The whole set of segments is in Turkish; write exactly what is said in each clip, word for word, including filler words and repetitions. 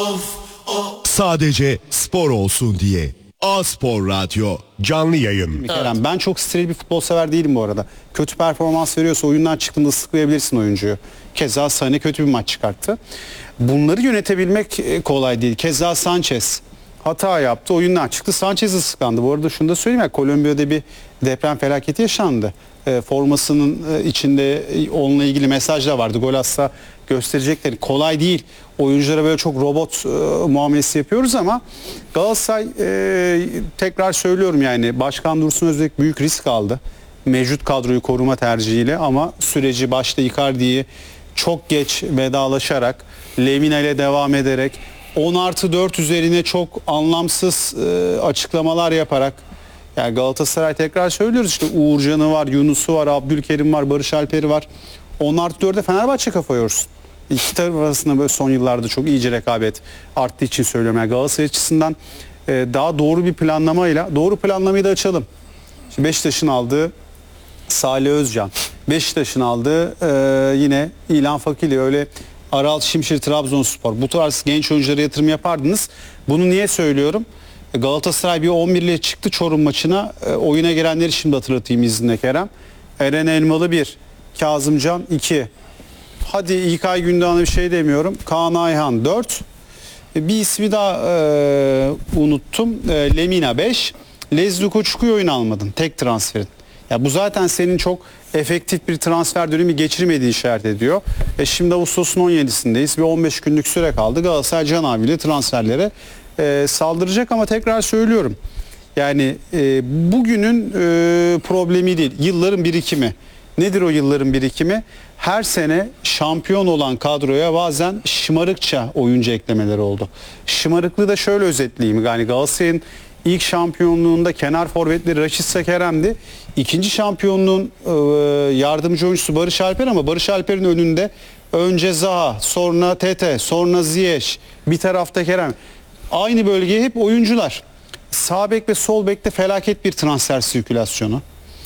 Sadece spor olsun diye. A-Spor Radyo canlı yayın. Kerem, ben çok steril bir futbol sever değilim bu arada. Kötü performans veriyorsa oyundan çıktığında ıslıklayabilirsin oyuncuyu. Keza Sané kötü bir maç çıkarttı. Bunları yönetebilmek kolay değil. Keza Sanchez hata yaptı, oyundan çıktı. Sanchez ıslıklandı. Bu arada şunu da söyleyeyim ya, Kolombiya'da bir deprem felaketi yaşandı. E, formasının e, içinde onunla ilgili mesaj da vardı. Gol atsa gösterecekleri. Kolay değil. Oyunculara böyle çok robot e, muamelesi yapıyoruz ama Galatasaray e, tekrar söylüyorum yani Başkan Dursun Özbek büyük risk aldı. Mevcut kadroyu koruma tercihiyle ama süreci başta Icardi'yi çok geç vedalaşarak Lemina ile devam ederek on artı dört üzerine çok anlamsız e, açıklamalar yaparak, yani Galatasaray tekrar söylüyoruz işte Uğurcan'ı var, Yunus'u var, Abdülkerim var, Barış Alper'i var. on artı dörde Fenerbahçe kafa yorsun. İki taraf arasında böyle son yıllarda çok iyice rekabet arttığı için söylüyorum. Yani Galatasaray açısından e, daha doğru bir planlamayla, doğru planlamayı da açalım. Şimdi Beşiktaş'ın aldığı Salih Özcan, Beşiktaş'ın aldığı e, yine İlhan Fakili, öyle Aral Şimşir, Trabzonspor, bu tarz genç oyunculara yatırım yapardınız. Bunu niye söylüyorum? Galatasaray bir on bir ile çıktı Çorum maçına. E, oyuna girenleri şimdi hatırlatayım izninle Kerem. Eren Elmalı bir, Kazımcan iki. Hadi İlkay Gündoğan'a bir şey demiyorum. Kaan Ayhan dört. E, bir ismi daha e, unuttum. E, Lemina beş. Lezli Koçuk'u oyun almadın. Tek transferin. Ya bu zaten senin çok efektif bir transfer dönemi geçirmediği işaret ediyor. E şimdi Ağustos'un on yedisindeyiz. Bir on beş günlük süre kaldı. Galatasaray can abiyle transferlere e, saldıracak ama tekrar söylüyorum. Yani e, bugünün e, problemi değil. Yılların birikimi. Nedir o yılların birikimi? Her sene şampiyon olan kadroya bazen şımarıkça oyuncu eklemeleri oldu. Şımarıklığı da şöyle özetleyeyim. Yani Galatasaray'ın İlk şampiyonluğunda kenar forvetleri Raşitsa Kerem'di. İkinci şampiyonluğun e, yardımcı oyuncusu Barış Alper ama Barış Alper'in önünde önce Zaha, sonra Tete, sonra Ziyech, bir tarafta Kerem. Aynı bölgeye hep oyuncular. Sağ bek ve sol bekte felaket bir transfer sirkülasyonu.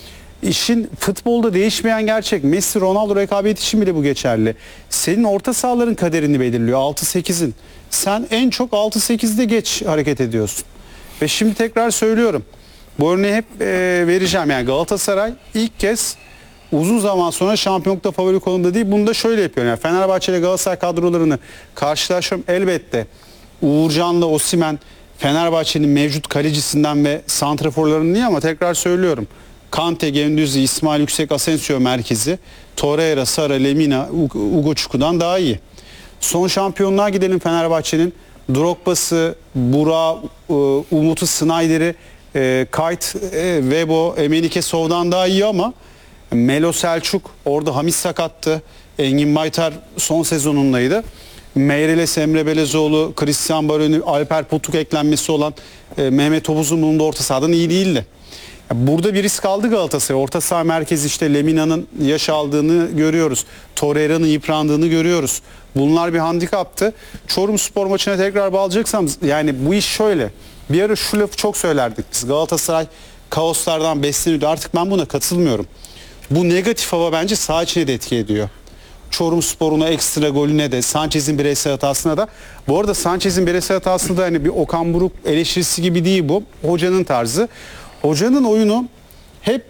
İşin futbolda değişmeyen gerçek. Messi, Ronaldo rekabeti için bile bu geçerli. Senin orta sahaların kaderini belirliyor. altı sekizin. Sen en çok altı sekizde geç hareket ediyorsun. Ve şimdi tekrar söylüyorum. Bu örneği hep e, vereceğim. Yani Galatasaray ilk kez uzun zaman sonra şampiyonlukta favori konumda değil. Bunu da şöyle yapıyor. Yani Fenerbahçe ile Galatasaray kadrolarını karşılaştırıyorum. Elbette Uğurcan'la Osimhen Fenerbahçe'nin mevcut kalecisinden ve santraforlarının değil ama tekrar söylüyorum. Kante, Gündüz'ü, İsmail Yüksek, Asensio merkezi, Torreira, Sara, Lemina, Ugo Çuku'dan daha iyi. Son şampiyonluğa gidelim Fenerbahçe'nin. Drogba'sı, Burak, Umut'u, Snyder'i, Kayt, Vebo, Emenike Sov'dan daha iyi ama Melo Selçuk, orada Hamis sakattı. Engin Baytar son sezonundaydı. Meireles, Emre Belezoğlu, Christian Baroni, Alper Potuk eklenmesi olan Mehmet Obuz'un da orta sahadan iyi değildi. Burada bir risk aldı Galatasaray. Orta saha merkezi işte Lemina'nın yaş aldığını görüyoruz. Torreira'nın yıprandığını görüyoruz. Bunlar bir handikaptı. Çorum Spor maçına tekrar bağlayacaksam yani bu iş şöyle. Bir ara şu lafı çok söylerdik biz. Galatasaray kaoslardan besleniyordu. Artık ben buna katılmıyorum. Bu negatif hava bence saha içine de etki ediyor. Çorum Spor'una ekstra golüne de, Sanchez'in bireysel hatasına da. Bu arada Sanchez'in bireysel hatasında da hani bir Okan Buruk eleştirisi gibi değil bu. Hocanın tarzı. Hocanın oyunu hep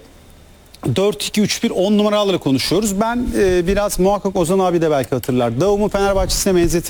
dört iki üç bir on numaralarla konuşuyoruz. Ben e, biraz muhakkak Ozan abi de belki hatırlar. Davum'u Fenerbahçe'sine benzetir.